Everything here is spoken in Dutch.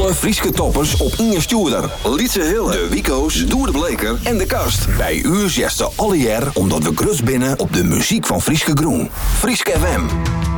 Alle Frieske toppers op Inge Stuurder. Lietse Hille, de Wico's, Doer de Bleker en de Kast. Bij u zegt ze alle jaar omdat we grut binnen op de muziek van Frieske Groen. Frieske FM.